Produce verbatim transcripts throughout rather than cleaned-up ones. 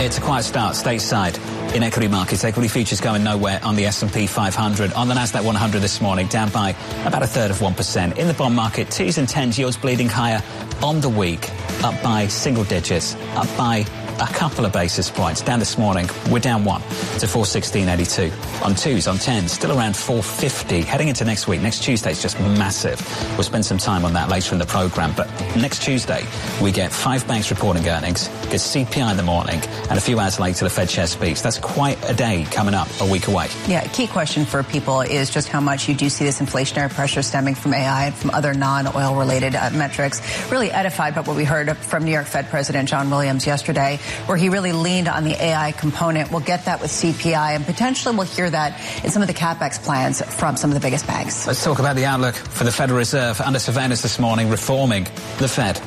It's a quiet start stateside in equity markets. Equity futures going nowhere on the S and P five hundred. On the Nasdaq one hundred this morning, down by about a third of one percent. In the bond market, twos and tens yields bleeding higher on the week, up by single digits, up by a couple of basis points. Down this morning, we're down one to four sixteen eighty-two. On twos, on tens, still around four fifty. Heading into next week, next Tuesday is just massive. We'll spend some time on that later in the programme. But next Tuesday, we get five banks reporting earnings, get C P I in the morning, and a few hours later, the Fed chair speaks. That's quite a day coming up a week away. Yeah, a key question for people is just how much you do see this inflationary pressure stemming from A I and from other non-oil related uh, metrics. Really edified by what we heard from New York Fed President John Williams yesterday, where he really leaned on the A I component. We'll get that with C P I, and potentially we'll hear that in some of the CapEx plans from some of the biggest banks. Let's talk about the outlook for the Federal Reserve under surveillance this morning, reforming the Fed.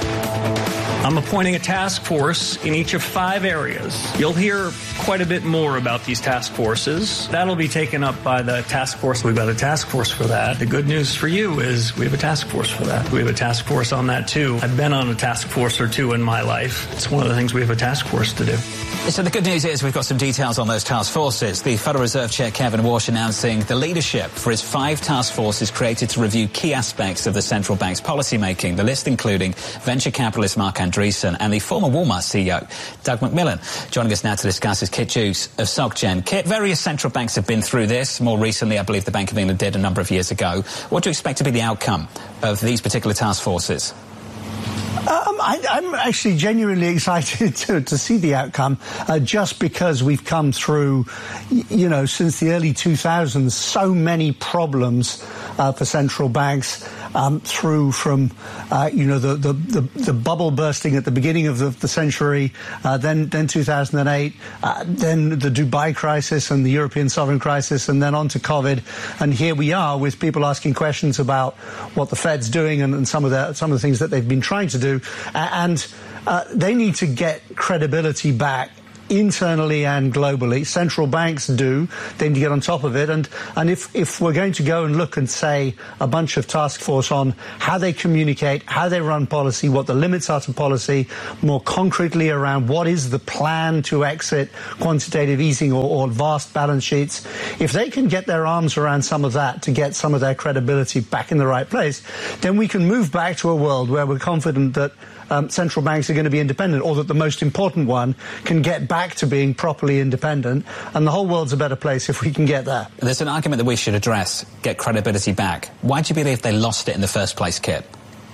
I'm appointing a task force in each of five areas. You'll hear quite a bit more about these task forces. That'll be taken up by the task force. We've got a task force for that. The good news for you is we have a task force for that. We have a task force on that too. I've been on a task force or two in my life. It's one of the things we have a task force to do. So the good news is we've got some details on those task forces. The Federal Reserve Chair Kevin Warsh announcing the leadership for his five task forces created to review key aspects of the central bank's policy making. The list including venture capitalist Mark Andreessen and the former Walmart C E O, Doug McMillon. Joining us now to discuss is Kit Hughes of SocGen. Kit, various central banks have been through this. More recently, I believe the Bank of England did a number of years ago. What do you expect to be the outcome of these particular task forces? Um, I, I'm actually genuinely excited to, to see the outcome, uh, just because we've come through, you know, since the early two thousands, so many problems uh, for central banks. Um, through from, uh, you know, the, the, the, the bubble bursting at the beginning of the, the century, uh, then then two thousand eight, uh, then the Dubai crisis and the European sovereign crisis, and then on to COVID. And here we are with people asking questions about what the Fed's doing and, and some of the some of the things that they've been trying to do. And uh, they need to get credibility back internally and globally. Central banks do. They need to get on top of it. And and if, if we're going to go and look and say a bunch of task force on how they communicate, how they run policy, what the limits are to policy, more concretely around what is the plan to exit quantitative easing or, or vast balance sheets, if they can get their arms around some of that to get some of their credibility back in the right place, then we can move back to a world where we're confident that Um, central banks are going to be independent, or that the most important one can get back to being properly independent, and the whole world's a better place if we can get there. There's an argument that we should address, get credibility back. Why do you believe they lost it in the first place, Kit?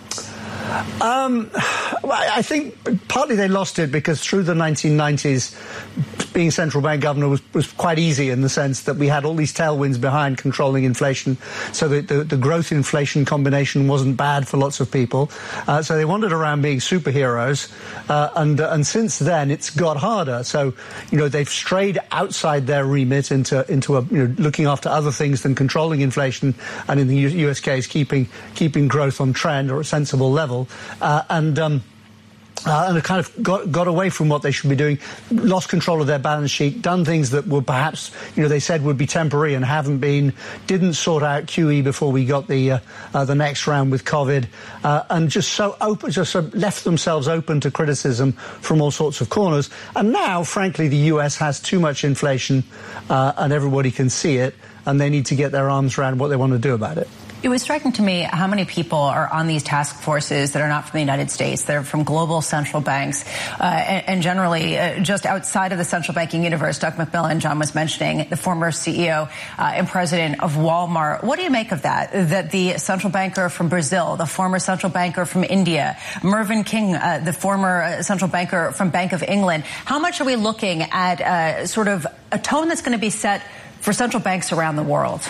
Um, well, I think partly they lost it because through the nineteen nineties, being central bank governor was, was quite easy in the sense that we had all these tailwinds behind controlling inflation, so that the, the growth inflation combination wasn't bad for lots of people. Uh, so they wandered around being superheroes, uh, and uh, and since then it's got harder. So you know they've strayed outside their remit into into a, you know, looking after other things than controlling inflation, and in the U S case keeping keeping growth on trend or a sensible level. Uh, and um, uh, and kind of got, got away from what they should be doing, lost control of their balance sheet, done things that were perhaps, you know, they said would be temporary and haven't been, didn't sort out Q E before we got the uh, uh, the next round with COVID, uh, and just so open, just so left themselves open to criticism from all sorts of corners. And now, frankly, the U S has too much inflation, uh, and everybody can see it, and they need to get their arms around what they want to do about it. It was striking to me how many people are on these task forces that are not from the United States. They're from global central banks, uh, and, and generally uh, just outside of the central banking universe. Doug McMillon, John was mentioning, the former C E O uh, and president of Walmart. What do you make of that? That the central banker from Brazil, the former central banker from India, Mervyn King, uh, the former central banker from Bank of England. How much are we looking at uh, sort of a tone that's going to be set for central banks around the world?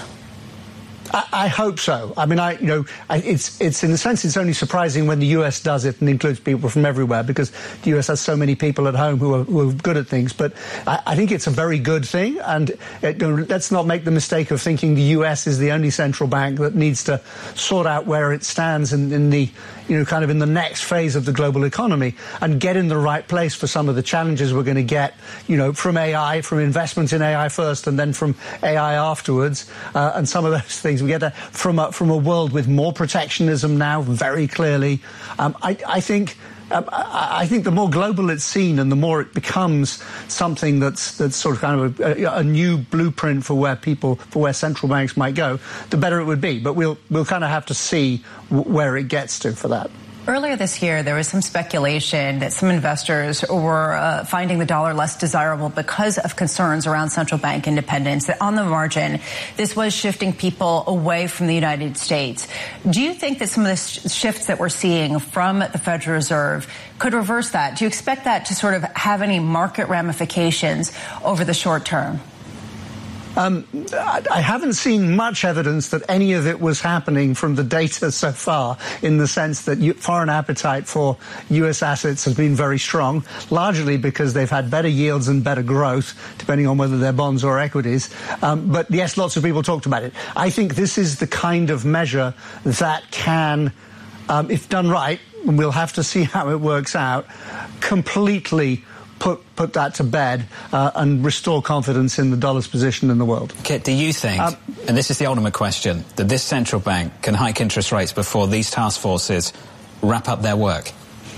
I, I hope so. I mean, I, you know, I, it's, it's in a sense, it's only surprising when the U S does it and includes people from everywhere, because the U S has so many people at home who are, who are good at things. But I, I think it's a very good thing. And it, you know, let's not make the mistake of thinking the U S is the only central bank that needs to sort out where it stands in, in the, you know, kind of in the next phase of the global economy and get in the right place for some of the challenges we're going to get, you know, from A I, from investments in A I first and then from A I afterwards, uh, and some of those things. We get that from a, from a world with more protectionism now, very clearly. Um, I, I think um, I, I think the more global it's seen and the more it becomes something that's that's sort of kind of a, a new blueprint for where people, for where central banks might go, the better it would be. But we'll we'll kind of have to see w- where it gets to for that. Earlier this year, there was some speculation that some investors were uh, finding the dollar less desirable because of concerns around central bank independence, that on the margin, this was shifting people away from the United States. Do you think that some of the sh- shifts that we're seeing from the Federal Reserve could reverse that? Do you expect that to sort of have any market ramifications over the short term? Um, I haven't seen much evidence that any of it was happening from the data so far, in the sense that foreign appetite for U S assets has been very strong, largely because they've had better yields and better growth, depending on whether they're bonds or equities. Um, but yes, lots of people talked about it. I think this is the kind of measure that can, um, if done right, and we'll have to see how it works out, completely Put put that to bed uh, and restore confidence in the dollar's position in the world. Kit, do you think, um, and this is the ultimate question, that this central bank can hike interest rates before these task forces wrap up their work?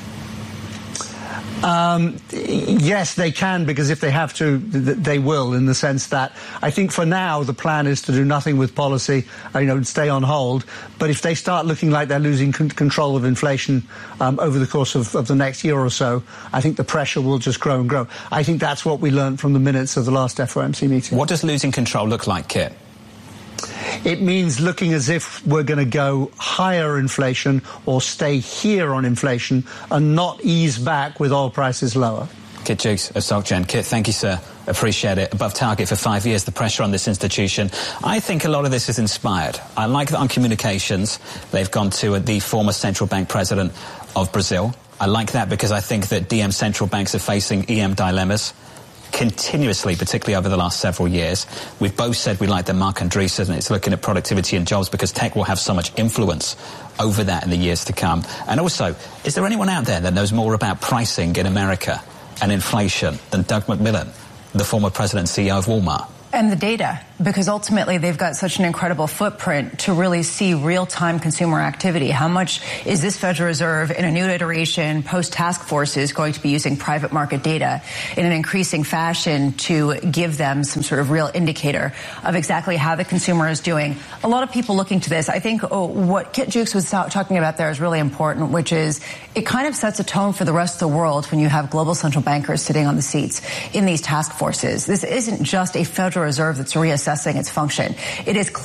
Um, yes, they can, because if they have to, they will, in the sense that I think for now the plan is to do nothing with policy, you know, stay on hold. But if they start looking like they're losing con- control of inflation um, over the course of, of the next year or so, I think the pressure will just grow and grow. I think that's what we learned from the minutes of the last F O M C meeting. What does losing control look like, Kit? It means looking as if we're going to go higher inflation or stay here on inflation and not ease back with oil prices lower. Kit Jukes of SocGen. Kit, thank you, sir. Appreciate it. Above target for five years, the pressure on this institution. I think a lot of this is inspired. I like that on communications, they've gone to the former central bank president of Brazil. I like that because I think that D M central banks are facing E M dilemmas continuously, particularly over the last several years. We've both said we like that Mark Andreessen is looking at productivity and jobs because tech will have so much influence over that in the years to come. And also, is there anyone out there that knows more about pricing in America and inflation than Doug McMillon, the former president and C E O of Walmart? And the data, because ultimately they've got such an incredible footprint to really see real-time consumer activity. How much is this Federal Reserve in a new iteration, post-task forces, going to be using private market data in an increasing fashion to give them some sort of real indicator of exactly how the consumer is doing? A lot of people looking to this. I think oh, what Kit Jukes was talking about there is really important, which is it kind of sets a tone for the rest of the world when you have global central bankers sitting on the seats in these task forces. This isn't just a Federal Reserve that's reassessing its function. It is